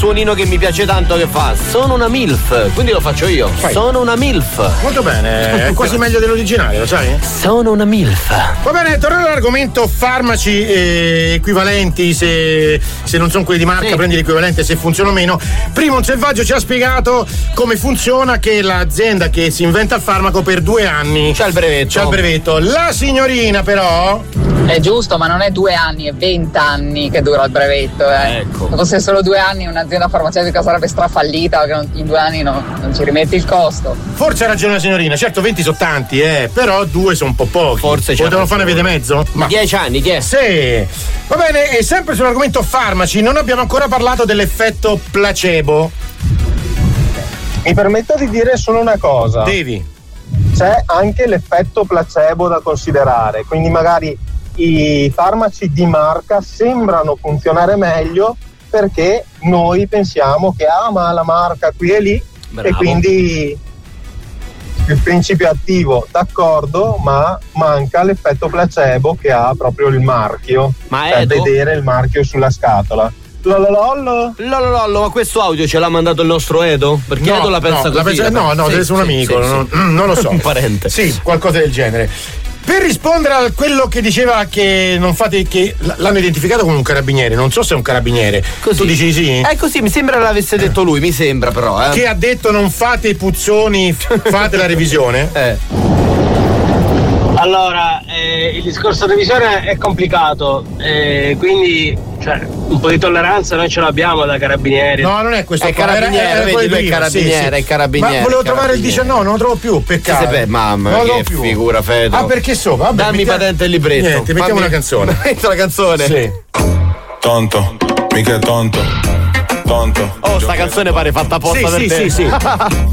suonino che mi piace tanto che fa. Sono una MILF, quindi lo faccio io. Sono una MILF. Molto bene, è quasi meglio dell'originale, lo sai? Sono una MILF. Va bene, tornando all'argomento farmaci equivalenti, se non sono quelli di marca, prendi l'equivalente se funziona o meno. Prima un selvaggio ci ha spiegato come funziona, che l'azienda che si inventa il farmaco per 2 anni c'ha il brevetto. La signorina però è giusto, ma non è 2 anni, è 20 anni che dura il brevetto. Ecco. Se fosse solo 2 anni un'azienda farmaceutica sarebbe strafallita, perché in 2 anni non ci rimetti il costo. Forse ha ragione la signorina, certo 20 sono tanti, però 2 sono un po' pochi. Forse potevano fare una via di mezzo? Ma 10 anni, 10. Sì. Va bene, e sempre sull'argomento farmaci, non abbiamo ancora parlato dell'effetto placebo. Mi permetto di dire solo una cosa. Devi. C'è anche l'effetto placebo da considerare, quindi magari i farmaci di marca sembrano funzionare meglio perché noi pensiamo che ma la marca qui e lì. Bravo. E quindi il principio attivo d'accordo, ma manca l'effetto placebo che ha proprio il marchio, cioè vedere il marchio sulla scatola. Lololollo, ma questo audio ce l'ha mandato il nostro Edo? Perché Edo la pensa così. No, deve essere un amico, non lo so. Un parente. Sì, qualcosa del genere. Per rispondere a quello che diceva che non fate, che l'hanno identificato come un carabiniere, non so se è un carabiniere. Così. Tu dici sì? È così, mi sembra l'avesse detto lui, mi sembra però. Che ha detto non fate i puzzoni, fate la revisione. Allora, il discorso revisione è complicato, quindi un po' di tolleranza noi ce l'abbiamo da carabinieri. No, non è questo. È carabiniere, vedi, lui è carabiniere, è carabiniere. Ma volevo trovare il 19, non lo trovo più, peccato. Mamma, non che più. Figura, Fedro. Ah, perché sopra? Vabbè, dammi patente e libretto. Niente, mettiamo una canzone. Metto la canzone. Sì. Tonto, mica tonto. Oh, sta canzone pare fatta apposta per te. Sì.